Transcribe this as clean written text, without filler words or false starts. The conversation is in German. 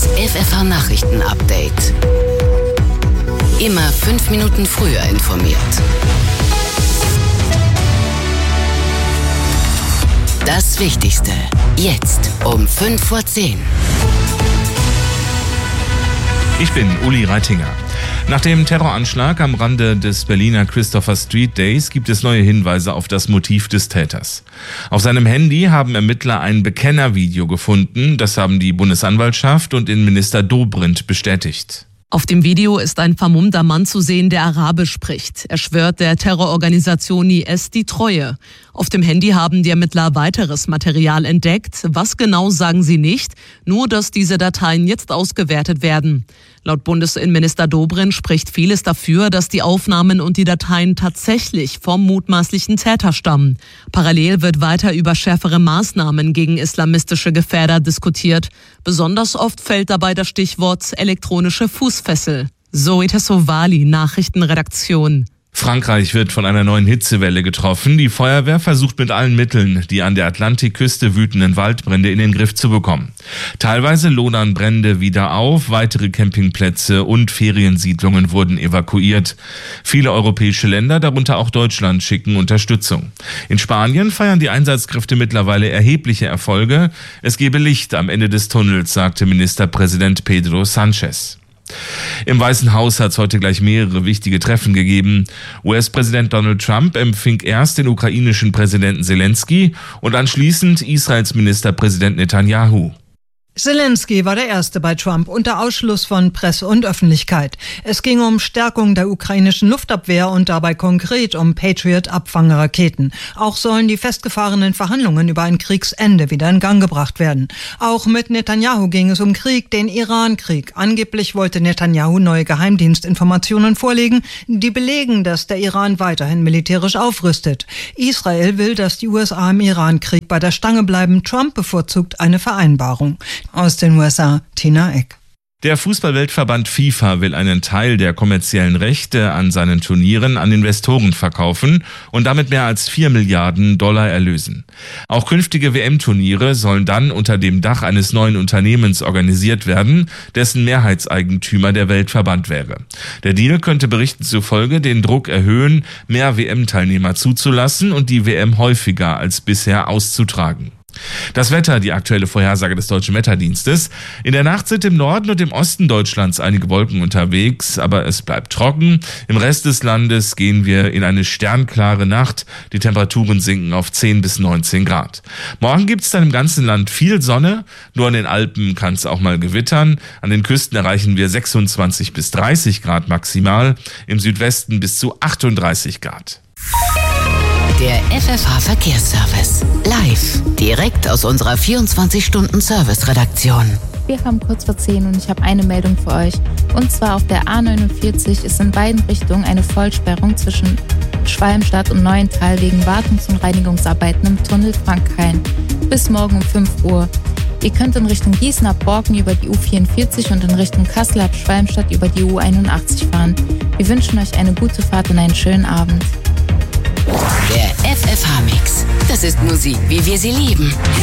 Das FFH-Nachrichten-Update. Immer 5 Minuten früher informiert. Das Wichtigste. Jetzt um 5:10. Ich bin Uli Reitinger. Nach dem Terroranschlag am Rande des Berliner Christopher Street Days gibt es neue Hinweise auf das Motiv des Täters. Auf seinem Handy haben Ermittler ein Bekennervideo gefunden. Das haben die Bundesanwaltschaft und Innenminister Dobrindt bestätigt. Auf dem Video ist ein vermummter Mann zu sehen, der Arabisch spricht. Er schwört der Terrororganisation IS die Treue. Auf dem Handy haben die Ermittler weiteres Material entdeckt. Was genau, sagen sie nicht, nur dass diese Dateien jetzt ausgewertet werden. Laut Bundesinnenminister Dobrindt spricht vieles dafür, dass die Aufnahmen und die Dateien tatsächlich vom mutmaßlichen Täter stammen. Parallel wird weiter über schärfere Maßnahmen gegen islamistische Gefährder diskutiert. Besonders oft fällt dabei das Stichwort elektronische Fußfessel. Zoe Tassovali, Nachrichtenredaktion. Frankreich wird von einer neuen Hitzewelle getroffen. Die Feuerwehr versucht mit allen Mitteln, die an der Atlantikküste wütenden Waldbrände in den Griff zu bekommen. Teilweise lodern Brände wieder auf, weitere Campingplätze und Feriensiedlungen wurden evakuiert. Viele europäische Länder, darunter auch Deutschland, schicken Unterstützung. In Spanien feiern die Einsatzkräfte mittlerweile erhebliche Erfolge. Es gebe Licht am Ende des Tunnels, sagte Ministerpräsident Pedro Sánchez. Im Weißen Haus hat es heute gleich mehrere wichtige Treffen gegeben. US-Präsident Donald Trump empfing erst den ukrainischen Präsidenten Zelensky und anschließend Israels Ministerpräsident Netanyahu. Zelensky war der Erste bei Trump unter Ausschluss von Presse und Öffentlichkeit. Es ging um Stärkung der ukrainischen Luftabwehr und dabei konkret um Patriot-Abfangerraketen. Auch sollen die festgefahrenen Verhandlungen über ein Kriegsende wieder in Gang gebracht werden. Auch mit Netanyahu ging es um Krieg, den Iran-Krieg. Angeblich wollte Netanyahu neue Geheimdienstinformationen vorlegen, die belegen, dass der Iran weiterhin militärisch aufrüstet. Israel will, dass die USA im Iran-Krieg bei der Stange bleiben. Trump bevorzugt eine Vereinbarung. Aus den USA, Tina Eck. Der Fußballweltverband FIFA will einen Teil der kommerziellen Rechte an seinen Turnieren an Investoren verkaufen und damit mehr als $4 Milliarden erlösen. Auch künftige WM-Turniere sollen dann unter dem Dach eines neuen Unternehmens organisiert werden, dessen Mehrheitseigentümer der Weltverband wäre. Der Deal könnte Berichten zufolge den Druck erhöhen, mehr WM-Teilnehmer zuzulassen und die WM häufiger als bisher auszutragen. Das Wetter, die aktuelle Vorhersage des Deutschen Wetterdienstes. In der Nacht sind im Norden und im Osten Deutschlands einige Wolken unterwegs, aber es bleibt trocken. Im Rest des Landes gehen wir in eine sternklare Nacht. Die Temperaturen sinken auf 10 bis 19 Grad. Morgen gibt es dann im ganzen Land viel Sonne. Nur an den Alpen kann es auch mal gewittern. An den Küsten erreichen wir 26 bis 30 Grad maximal. Im Südwesten bis zu 38 Grad. Der FFH-Verkehrsservice. Live. Direkt aus unserer 24-Stunden-Service-Redaktion. Wir haben kurz vor 10 und ich habe eine Meldung für euch. Und zwar auf der A49 ist in beiden Richtungen eine Vollsperrung zwischen Schwalmstadt und Neuental wegen Wartungs- und Reinigungsarbeiten im Tunnel Frankhain. Bis morgen um 5 Uhr. Ihr könnt in Richtung Gießen ab Borken über die U44 und in Richtung Kassel ab Schwalmstadt über die U81 fahren. Wir wünschen euch eine gute Fahrt und einen schönen Abend. Der FFH-Mix. Das ist Musik, wie wir sie lieben.